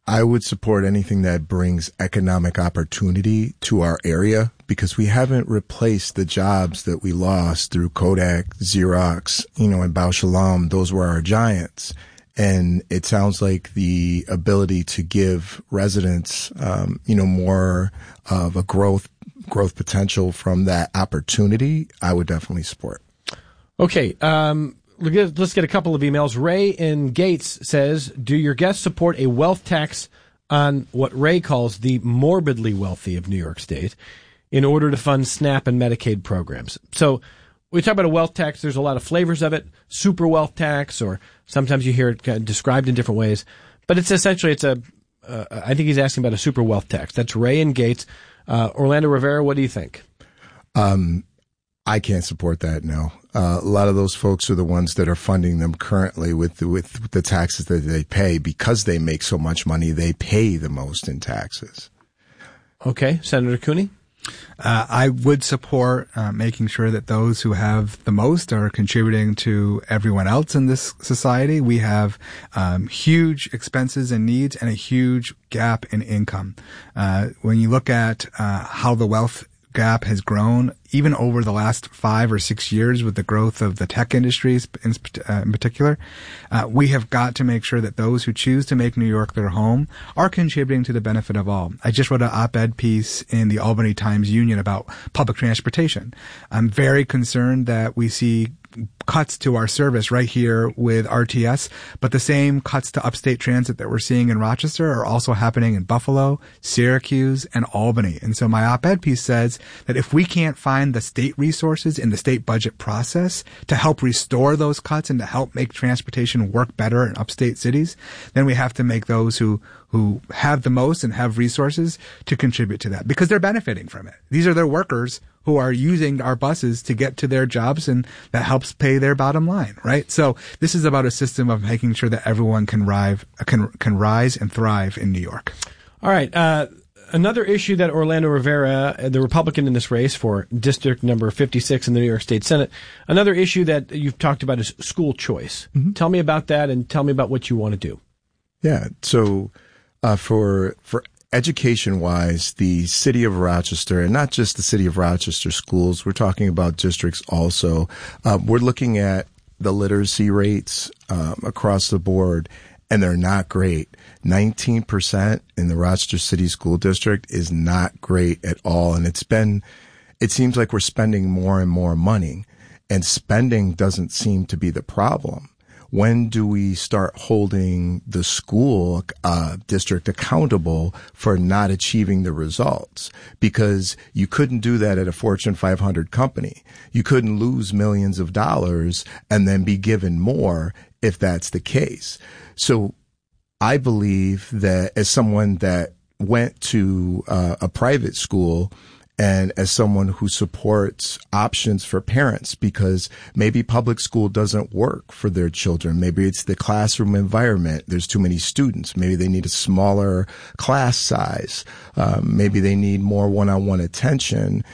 I would support anything that brings economic opportunity to our area because we haven't replaced the jobs that we lost through Kodak, Xerox, and Bausch & Lomb. Those were our giants. And it sounds like the ability to give residents, more of a growth potential from that opportunity, I would definitely support. Okay. Let's get a couple of emails. Ray in Gates says, do your guests support a wealth tax on what Ray calls the morbidly wealthy of New York State in order to fund SNAP and Medicaid programs? So we talk about a wealth tax. There's a lot of flavors of it. Super wealth tax, or sometimes you hear it kind of described in different ways. But it's essentially, I think he's asking about a super wealth tax. That's Ray in Gates. Orlando Rivera, what do you think? I can't support that, no. A lot of those folks are the ones that are funding them currently with the taxes that they pay. Because they make so much money, they pay the most in taxes. Okay. Senator Cooney? I would support making sure that those who have the most are contributing to everyone else in this society. We have huge expenses and needs and a huge gap in income. When you look at how the wealth gap has grown, even over the last 5 or 6 years with the growth of the tech industries in particular, we have got to make sure that those who choose to make New York their home are contributing to the benefit of all. I just wrote an op-ed piece in the Albany Times-Union about public transportation. I'm very concerned that we see cuts to our service right here with RTS, but the same cuts to upstate transit that we're seeing in Rochester are also happening in Buffalo, Syracuse, and Albany. And so my op-ed piece says that if we can't find the state resources in the state budget process to help restore those cuts and to help make transportation work better in upstate cities, then we have to make those who have the most and have resources to contribute to that because they're benefiting from it. These are their workers who are using our buses to get to their jobs, and that helps pay their bottom line, right? So this is about a system of making sure that everyone can rise and thrive in New York. All right. Another issue that Orlando Rivera, the Republican in this race for district number 56 in the New York State Senate, another issue that you've talked about is school choice. Mm-hmm. Tell me about that and tell me about what you want to do. Yeah. So for education-wise, the city of Rochester, and not just the city of Rochester schools, we're talking about districts also. We're looking at the literacy rates across the board, and they're not great. 19% in the Rochester City School District is not great at all, and it seems like we're spending more and more money, and spending doesn't seem to be the problem. When do we start holding the school district accountable for not achieving the results? Because you couldn't do that at a Fortune 500 company. You couldn't lose millions of dollars and then be given more if that's the case. So I believe that as someone that went to a private school, and as someone who supports options for parents, because maybe public school doesn't work for their children. Maybe it's the classroom environment. There's too many students. Maybe they need a smaller class size. Maybe they need more one-on-one attention.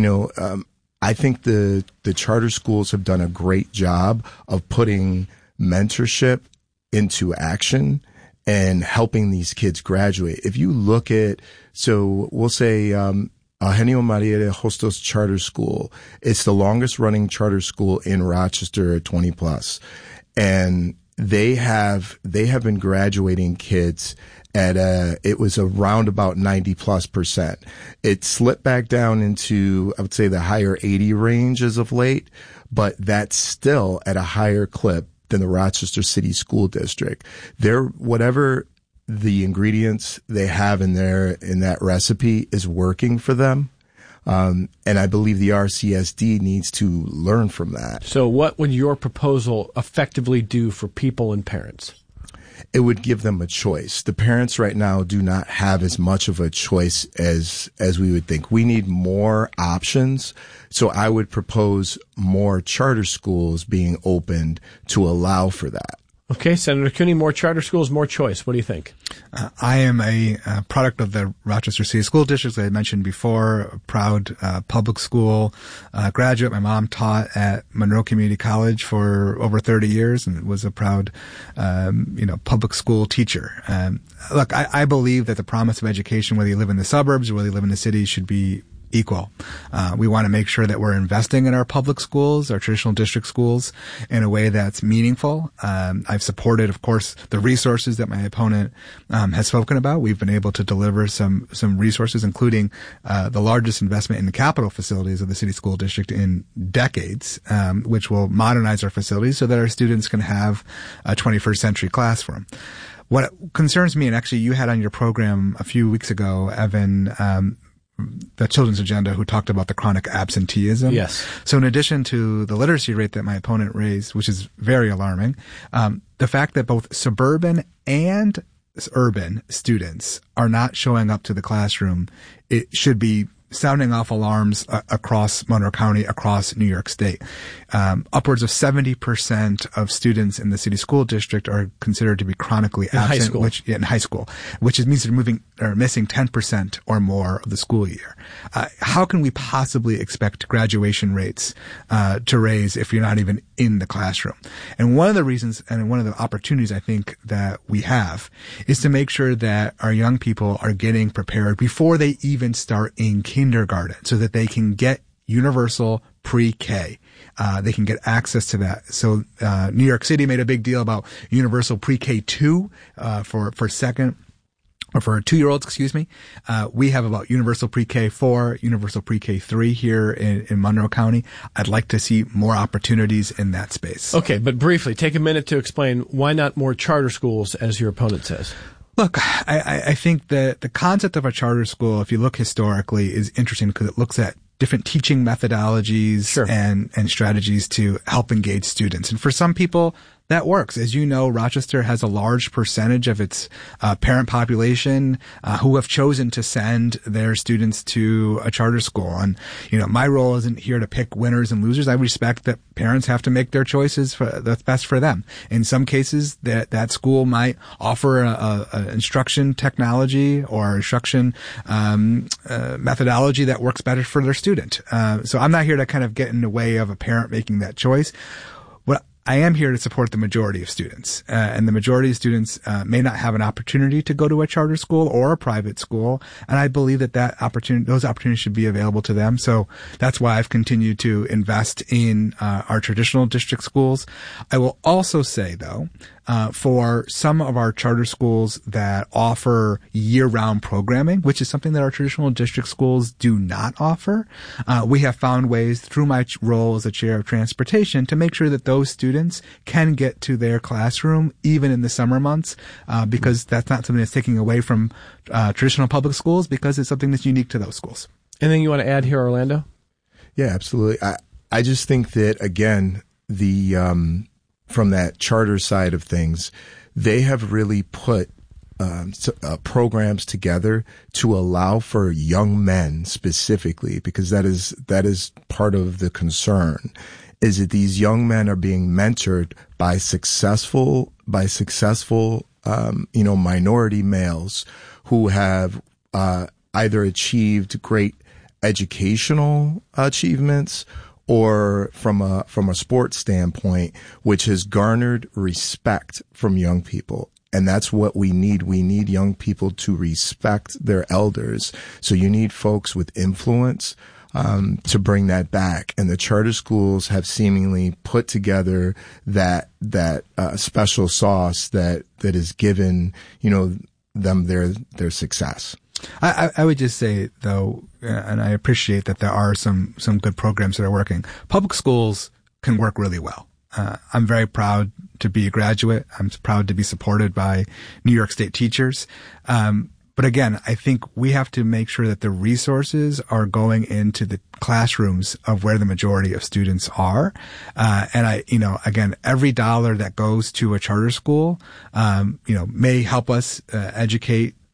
I think the charter schools have done a great job of putting mentorship into action and helping these kids graduate. If you look at, so we'll say, Eugenio Maria de Hostos Charter School. It's the longest running charter school in Rochester at 20 plus. And they have been graduating kids at it was around about 90+%. It slipped back down into, I would say, the higher 80 range as of late, but that's still at a higher clip than the Rochester City School District. Whatever the ingredients they have in that recipe is working for them. And I believe the RCSD needs to learn from that. So what would your proposal effectively do for people and parents? It would give them a choice. The parents right now do not have as much of a choice as we would think. We need more options. So I would propose more charter schools being opened to allow for that. Okay, Senator Cooney, more charter schools, more choice. What do you think? I am a product of the Rochester City School District, as I mentioned before, a proud public school graduate. My mom taught at Monroe Community College for over 30 years and was a proud, public school teacher. Look, I believe that the promise of education, whether you live in the suburbs or whether you live in the city, should be equal. We want to make sure that we're investing in our public schools, our traditional district schools, in a way that's meaningful. I've supported, of course, the resources that my opponent has spoken about. We've been able to deliver some resources, including the largest investment in the capital facilities of the city school district in decades, which will modernize our facilities so that our students can have a 21st century classroom. What concerns me, and actually you had on your program a few weeks ago, Evan, the Children's Agenda, who talked about the chronic absenteeism. Yes. So in addition to the literacy rate that my opponent raised, which is very alarming, the fact that both suburban and urban students are not showing up to the classroom, it should be sounding off alarms across Monroe County, across New York State. Upwards of 70% of students in the city school district are considered to be chronically absent, in high school, which means they're missing 10% or more of the school year. How can we possibly expect graduation rates to raise if you're not even in the classroom? And one of the reasons and one of the opportunities I think that we have is to make sure that our young people are getting prepared before they even start in kindergarten so that they can get universal pre-K. They can get access to that. So New York City made a big deal about universal pre-K 2 for second or for 2-year-olds, excuse me. We have about universal pre-K 4, universal pre-K 3 here in Monroe County. I'd like to see more opportunities in that space. Okay, but briefly, take a minute to explain why not more charter schools, as your opponent says. Look, I think that the concept of a charter school, if you look historically, is interesting because it looks at different teaching methodologies and strategies to help engage students. And for some people, that works. As you know, Rochester has a large percentage of its parent population who have chosen to send their students to a charter school. And, my role isn't here to pick winners and losers. I respect that parents have to make their choices that's best for them. In some cases, that school might offer a instruction technology or instruction methodology that works better for their student. So I'm not here to kind of get in the way of a parent making that choice. I am here to support the majority of students, and the majority of students may not have an opportunity to go to a charter school or a private school, and I believe that those opportunities should be available to them. So that's why I've continued to invest in our traditional district schools. I will also say, though, for some of our charter schools that offer year-round programming, which is something that our traditional district schools do not offer, we have found ways through my role as a chair of transportation to make sure that those students can get to their classroom even in the summer months, because that's not something that's taking away from traditional public schools, because it's something that's unique to those schools. Anything you want to add here, Orlando? Yeah, absolutely. I just think that, again, from that charter side of things, they have really put programs together to allow for young men specifically, because that is part of the concern, is that these young men are being mentored by successful minority males who have either achieved great educational achievements or from a sports standpoint, which has garnered respect from young people. And that's what we need. We need young people to respect their elders. So you need folks with influence to bring that back. And the charter schools have seemingly put together that special sauce that is given, them their success. I would just say, though, and I appreciate that there are some good programs that are working. Public schools can work really well. I'm very proud to be a graduate. I'm proud to be supported by New York State teachers. But again, I think we have to make sure that the resources are going into the classrooms of where the majority of students are. Again, every dollar that goes to a charter school, may help us educate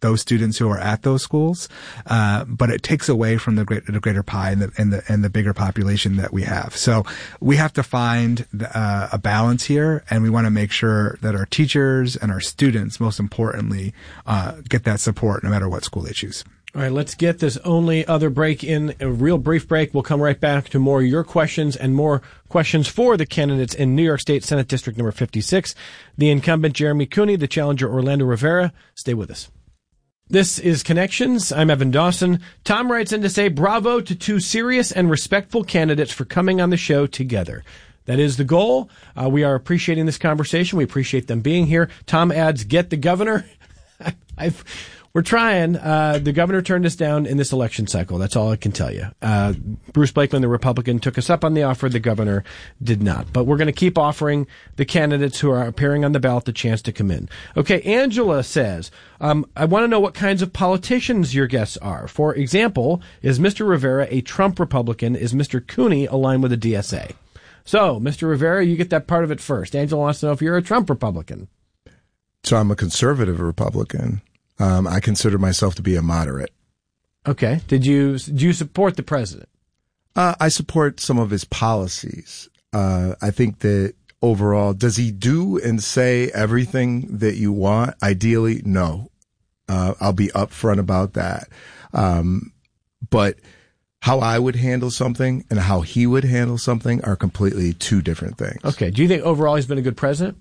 those students who are at those schools, but it takes away from the greater pie and the bigger population that we have. So we have to find a balance here, and we want to make sure that our teachers and our students, most importantly, get that support no matter what school they choose. All right, let's get this only other break in, a real brief break. We'll come right back to more of your questions and more questions for the candidates in New York State Senate District number 56, the incumbent Jeremy Cooney, the challenger Orlando Rivera. Stay with us. This is Connections. I'm Evan Dawson. Tom writes in to say, bravo to two serious and respectful candidates for coming on the show together. That is the goal. We are appreciating this conversation. We appreciate them being here. Tom adds, get the governor. We're trying. The governor turned us down in this election cycle. That's all I can tell you. Bruce Blakeman, the Republican, took us up on the offer. The governor did not. But we're going to keep offering the candidates who are appearing on the ballot the chance to come in. Okay, Angela says, I want to know what kinds of politicians your guests are. For example, is Mr. Rivera a Trump Republican? Is Mr. Cooney aligned with the DSA? So, Mr. Rivera, you get that part of it first. Angela wants to know if you're a Trump Republican. So I'm a conservative Republican. I consider myself to be a moderate. Okay. Do you support the president? I support some of his policies. I think that overall, does he do and say everything that you want? Ideally, no. I'll be upfront about that. But how I would handle something and how he would handle something are completely two different things. Okay. Do you think overall he's been a good president?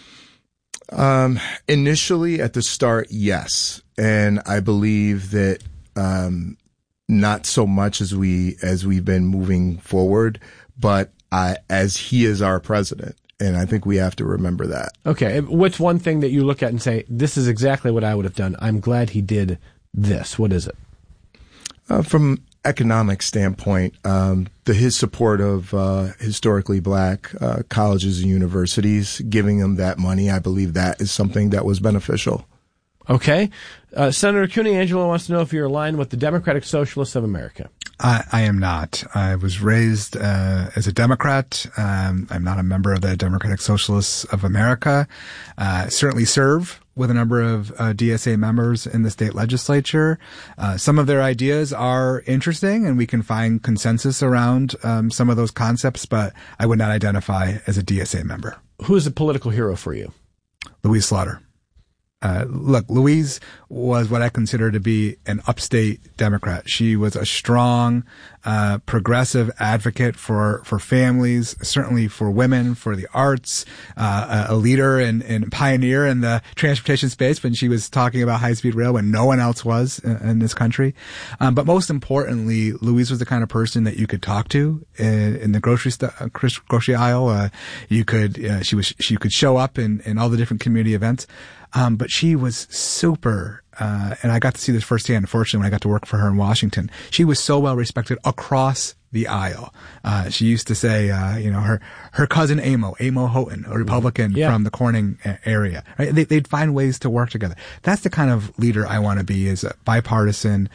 Initially at the start, yes. And I believe that, not so much as we've been moving forward, but, as he is our president. And I think we have to remember that. Okay. What's one thing that you look at and say, this is exactly what I would have done? I'm glad he did this. What is it? From economic standpoint, his support of historically black colleges and universities, giving them that money, I believe that is something that was beneficial. Okay. Senator Cooney, Angela wants to know if you're aligned with the Democratic Socialists of America. I am not. I was raised as a Democrat. I'm not a member of the Democratic Socialists of America. Certainly serve with a number of DSA members in the state legislature. Some of their ideas are interesting, and we can find consensus around some of those concepts, but I would not identify as a DSA member. Who is a political hero for you? Louise Slaughter. Look, Louise was what I consider to be an upstate Democrat. She was a strong, progressive advocate for families, certainly for women, for the arts, a leader and pioneer in the transportation space when she was talking about high-speed rail when no one else was in this country. But most importantly, Louise was the kind of person that you could talk to in the grocery aisle. You could show up in all the different community events. But she was super, and I got to see this firsthand, unfortunately, when I got to work for her in Washington. She was so well respected across the aisle. She used to say, her cousin Amo Houghton, a Republican from the Corning area, right? They'd find ways to work together. That's the kind of leader I want to be, is a bipartisan,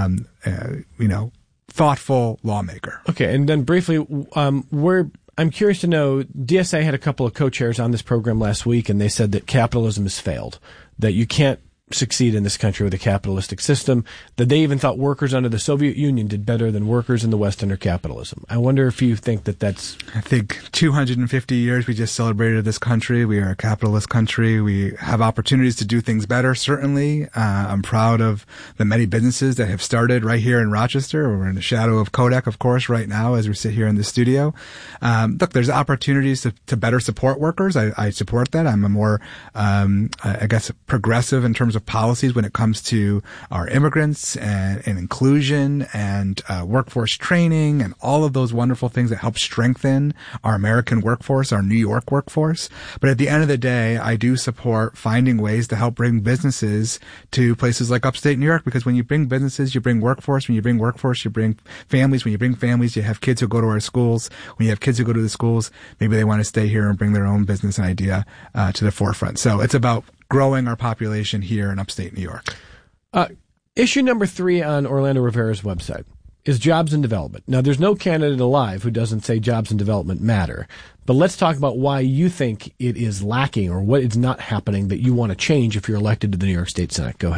thoughtful lawmaker. Okay. And then briefly, I'm curious to know, DSA had a couple of co-chairs on this program last week, and they said that capitalism has failed, that you can't succeed in this country with a capitalistic system, that they even thought workers under the Soviet Union did better than workers in the West under capitalism. I wonder if you think that's... I think 250 years we just celebrated this country. We are a capitalist country. We have opportunities to do things better, certainly. I'm proud of the many businesses that have started right here in Rochester. We're in the shadow of Kodak, of course, right now as we sit here in the studio. Look, there's opportunities to better support workers. I support that. I'm a more, progressive in terms of policies when it comes to our immigrants and inclusion and workforce training and all of those wonderful things that help strengthen our American workforce, our New York workforce. But at the end of the day, I do support finding ways to help bring businesses to places like upstate New York, because when you bring businesses, you bring workforce. When you bring workforce, you bring families. When you bring families, you have kids who go to our schools. When you have kids who go to the schools, maybe they want to stay here and bring their own business and idea to the forefront. So it's about growing our population here in upstate New York. Issue number 3 on Orlando Rivera's website is jobs and development. Now, there's no candidate alive who doesn't say jobs and development matter. But let's talk about why you think it is lacking or what is not happening that you want to change if you're elected to the New York State Senate. Go ahead.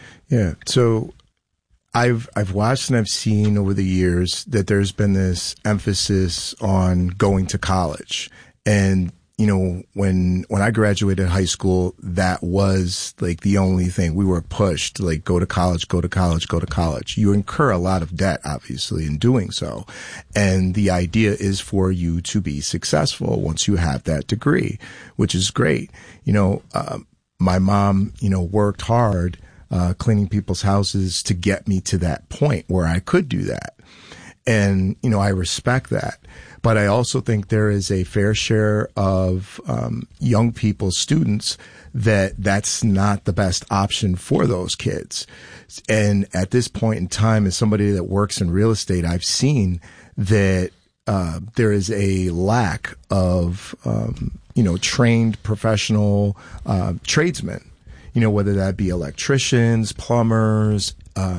Yeah. So I've watched and I've seen over the years that there's been this emphasis on going to college. And, you know, when I graduated high school, that was like the only thing. We were pushed to like go to college, go to college, go to college. You incur a lot of debt, obviously, in doing so. And the idea is for you to be successful once you have that degree, which is great. You know, my mom, you know, worked hard, cleaning people's houses to get me to that point where I could do that. And, you know, I respect that. But I also think there is a fair share of young people, students, that's not the best option for those kids. And at this point in time, as somebody that works in real estate, I've seen that there is a lack of, you know, trained professional tradesmen. You know, whether that be electricians, plumbers,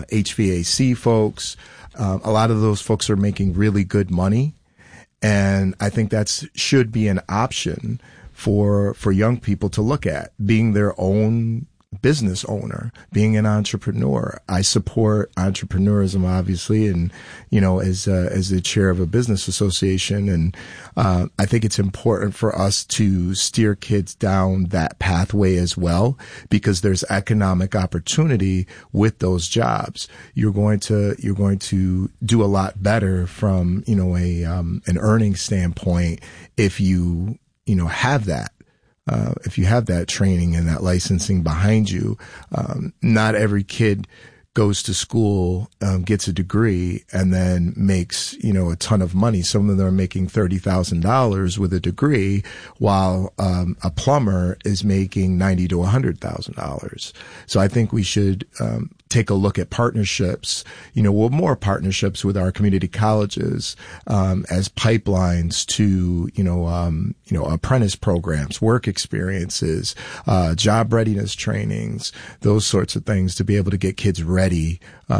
HVAC folks. A lot of those folks are making really good money. And I think should be an option for young people to look at, being their own business owner, being an entrepreneur. I support entrepreneurism, obviously, and, you know, as the chair of a business association. And, I think it's important for us to steer kids down that pathway as well, because there's economic opportunity with those jobs. You're going to do a lot better from, you know, an earning standpoint if you have that. If you have that training and that licensing behind you. Not every kid goes to school, gets a degree, and then makes, you know, a ton of money. Some of them are making $30,000 with a degree, while a plumber is making $90,000 to $100,000. So I think we should take a look at partnerships, you know, more partnerships with our community colleges as pipelines to, you know, apprentice programs, work experiences, job readiness trainings, those sorts of things to be able to get kids ready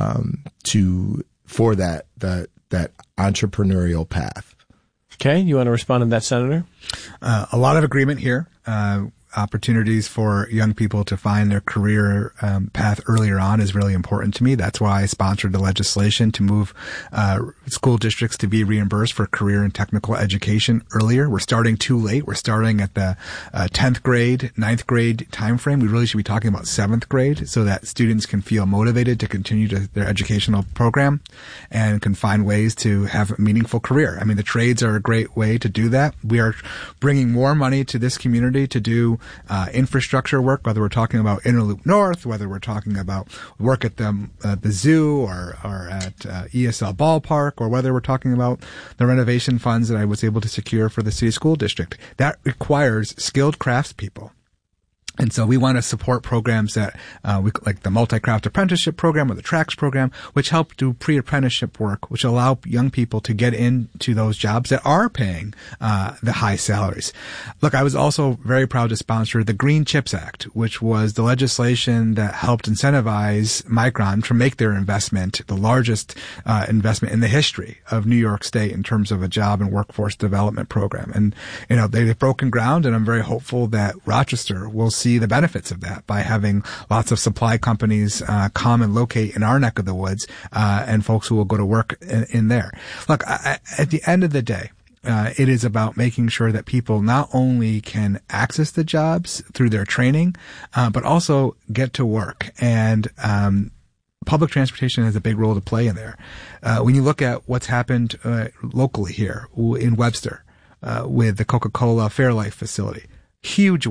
for that entrepreneurial path. Okay, you want to respond to that, Senator? A lot of agreement here. Opportunities for young people to find their career path earlier on is really important to me. That's why I sponsored the legislation to move school districts to be reimbursed for career and technical education earlier. We're starting too late. We're starting at the 10th grade, 9th grade timeframe. We really should be talking about 7th grade so that students can feel motivated to continue their educational program and can find ways to have a meaningful career. I mean, the trades are a great way to do that. We are bringing more money to this community to do infrastructure work, whether we're talking about Interloop North, whether we're talking about work at the zoo or at ESL Ballpark, or whether we're talking about the renovation funds that I was able to secure for the city school district. That requires skilled craftspeople. And so we want to support programs that, like the multi-craft apprenticeship program or the TRACS program, which help do pre-apprenticeship work, which allow young people to get into those jobs that are paying, the high salaries. Look, I was also very proud to sponsor the Green Chips Act, which was the legislation that helped incentivize Micron to make their investment, the largest, investment in the history of New York State in terms of a job and workforce development program. And, you know, they've broken ground, and I'm very hopeful that Rochester will see the benefits of that by having lots of supply companies come and locate in our neck of the woods, and folks who will go to work in there. Look, at the end of the day, it is about making sure that people not only can access the jobs through their training, but also get to work. And public transportation has a big role to play in there. When you look at what's happened locally here in Webster with the Coca-Cola Fairlife facility, huge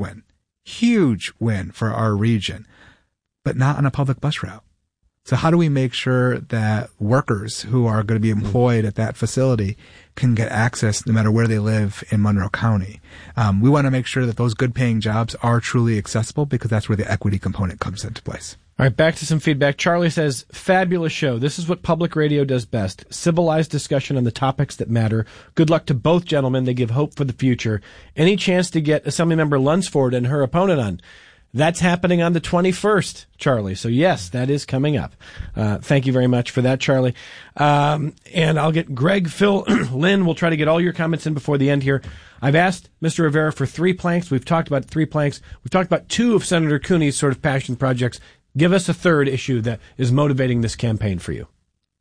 win for our region, but not on a public bus route. So how do we make sure that workers who are going to be employed at that facility can get access no matter where they live in Monroe County? We want to make sure that those good paying jobs are truly accessible, because that's where the equity component comes into place. All right, back to some feedback. Charlie says, fabulous show. This is what public radio does best. Civilized discussion on the topics that matter. Good luck to both gentlemen. They give hope for the future. Any chance to get Assemblymember Lunsford and her opponent on? That's happening on the 21st, Charlie. So yes, that is coming up. Thank you very much for that, Charlie. And I'll get Greg, Phil, Lynn. We'll try to get all your comments in before the end here. I've asked Mr. Rivera for 3 planks. We've talked about 3 planks. We've talked about 2 of Senator Cooney's sort of passion projects. Give us a third issue that is motivating this campaign for you.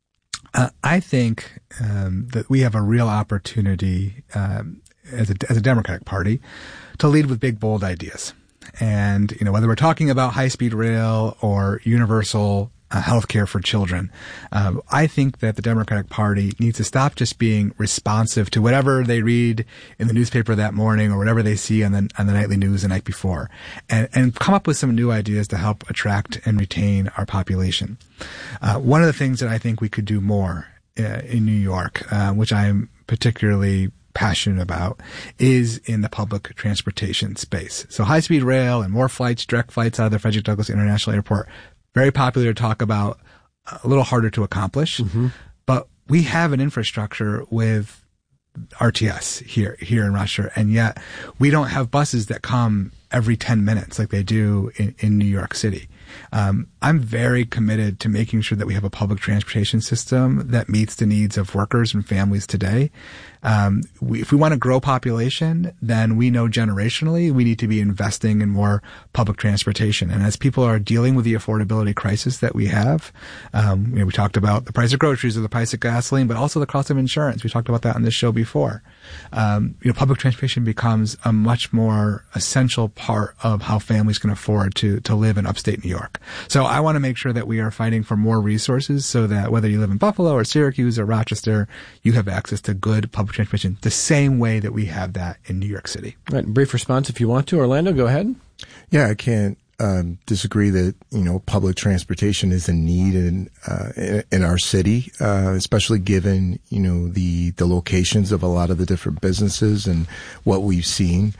I think that we have a real opportunity as a Democratic Party to lead with big, bold ideas. And, whether we're talking about high-speed rail or universal healthcare for children, I think that the Democratic Party needs to stop just being responsive to whatever they read in the newspaper that morning or whatever they see on the nightly news the night before, and come up with some new ideas to help attract and retain our population. One of the things that I think we could do more in New York, which I'm particularly passionate about, is in the public transportation space. So high-speed rail and more flights, direct flights out of the Frederick Douglass International Airport, very popular to talk about, a little harder to accomplish. Mm-hmm. But we have an infrastructure with RTS here in Rochester, and yet we don't have buses that come every 10 minutes like they do in New York City. I'm very committed to making sure that we have a public transportation system that meets the needs of workers and families today. If we want to grow population, then we know generationally we need to be investing in more public transportation. And as people are dealing with the affordability crisis that we have, we talked about the price of groceries or the price of gasoline, but also the cost of insurance. We talked about that on this show before. Public transportation becomes a much more essential part of how families can afford to live in upstate New York. So I want to make sure that we are fighting for more resources so that whether you live in Buffalo or Syracuse or Rochester, you have access to good public transportation the same way that we have that in New York City. All right, brief response if you want to. Orlando, go ahead. Yeah, I can't disagree that, public transportation is a need in our city, especially given, the locations of a lot of the different businesses and what we've seen.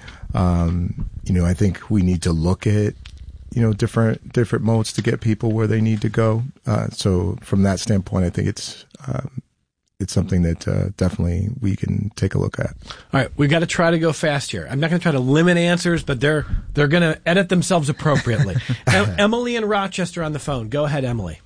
I think we need to look at, different modes to get people where they need to go. So from that standpoint, I think it's something that definitely we can take a look at. All right, we got to try to go fast here. I'm not going to try to limit answers, but they're going to edit themselves appropriately. Emily in Rochester on the phone. Go ahead, Emily.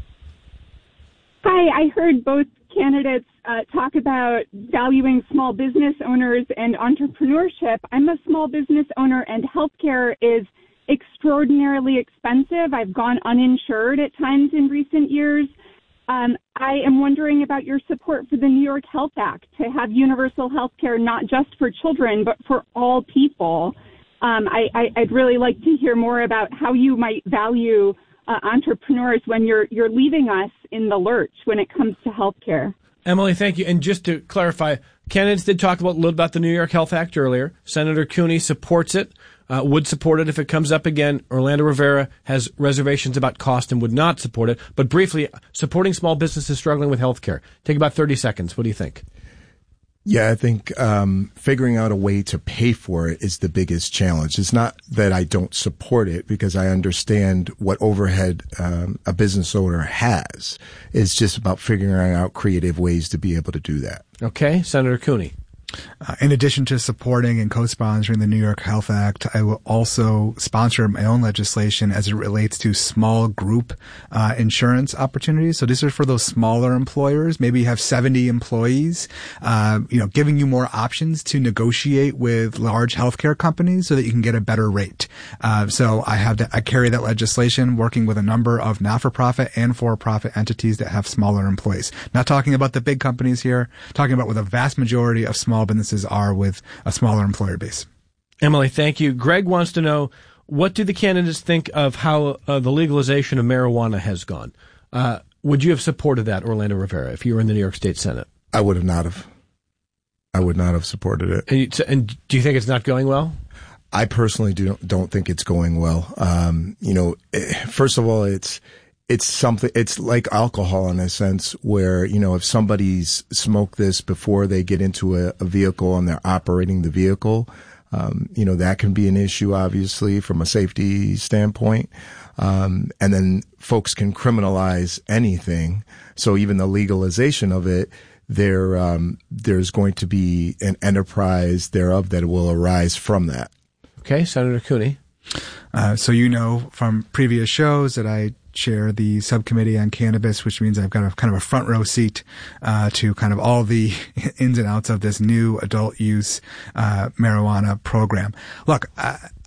Hi, I heard both candidates talk about valuing small business owners and entrepreneurship. I'm a small business owner, and healthcare is extraordinarily expensive. I've gone uninsured at times in recent years. I am wondering about your support for the New York Health Act to have universal health care not just for children, but for all people. I'd really like to hear more about how you might value entrepreneurs when you're leaving us in the lurch when it comes to health care. Emily, thank you. And just to clarify, candidates did talk a little about the New York Health Act earlier. Senator Cooney supports it. Would support it if it comes up again. Orlando Rivera has reservations about cost and would not support it. But briefly, supporting small businesses struggling with health care. Take about 30 seconds. What do you think? Yeah, I think figuring out a way to pay for it is the biggest challenge. It's not that I don't support it because I understand what overhead a business owner has. It's just about figuring out creative ways to be able to do that. Okay, Senator Cooney. In addition to supporting and co-sponsoring the New York Health Act, I will also sponsor my own legislation as it relates to small group insurance opportunities. So these are for those smaller employers. Maybe you have 70 employees, giving you more options to negotiate with large healthcare companies so that you can get a better rate. So I carry that legislation working with a number of not-for-profit and for-profit entities that have smaller employees. Not talking about the big companies here, talking about what the vast majority of small businesses are with a smaller employer base. Emily, thank you. Greg wants to know, what do the candidates think of how the legalization of marijuana has gone? Would you have supported that, Orlando Rivera, if you were in the New York State Senate? I would not have supported it. And do you think it's not going well? I personally don't think it's going well. First of all, it's something, it's like alcohol in a sense where, if somebody's smoked this before they get into a vehicle and they're operating the vehicle, that can be an issue, obviously, from a safety standpoint. And then folks can criminalize anything. So even the legalization of it, there's going to be an enterprise thereof that will arise from that. Okay, Senator Cooney. So from previous shows that I chair the subcommittee on cannabis, which means I've got a kind of a front row seat to kind of all the ins and outs of this new adult use marijuana program. Look,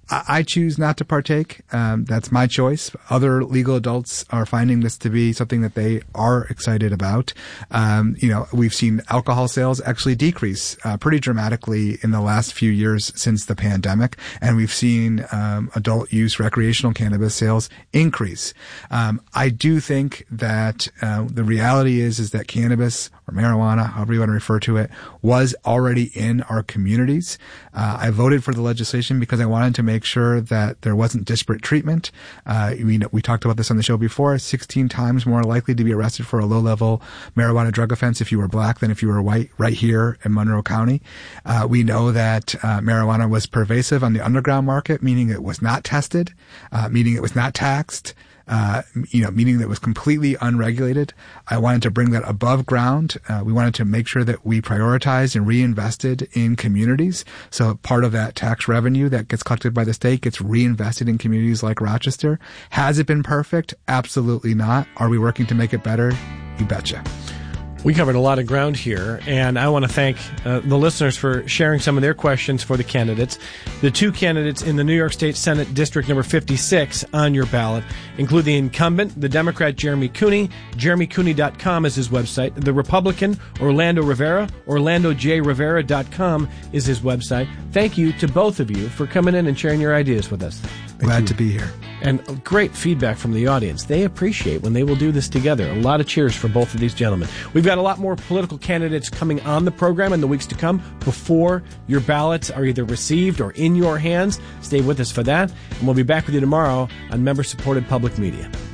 I choose not to partake. That's my choice. Other legal adults are finding this to be something that they are excited about. We've seen alcohol sales actually decrease pretty dramatically in the last few years since the pandemic, and we've seen adult use recreational cannabis sales increase. I do think that the reality is that cannabis or marijuana, however you want to refer to it, was already in our communities. I voted for the legislation because I wanted to make sure that there wasn't disparate treatment. We talked about this on the show before, 16 times more likely to be arrested for a low-level marijuana drug offense if you were black than if you were white right here in Monroe County. We know that marijuana was pervasive on the underground market, meaning it was not tested, meaning it was not taxed, meaning that it was completely unregulated. I wanted to bring that above ground. We wanted to make sure that we prioritized and reinvested in communities. So part of that tax revenue that gets collected by the state gets reinvested in communities like Rochester. Has it been perfect? Absolutely not. Are we working to make it better? You betcha. We covered a lot of ground here, and I want to thank the listeners for sharing some of their questions for the candidates. The two candidates in the New York State Senate District number 56 on your ballot include the incumbent, the Democrat Jeremy Cooney. JeremyCooney.com is his website. The Republican Orlando Rivera, OrlandoJRivera.com is his website. Thank you to both of you for coming in and sharing your ideas with us. Glad to be here. And great feedback from the audience. They appreciate when they will do this together. A lot of cheers for both of these gentlemen. We've got a lot more political candidates coming on the program in the weeks to come before your ballots are either received or in your hands. Stay with us for that. And we'll be back with you tomorrow on member-supported public media.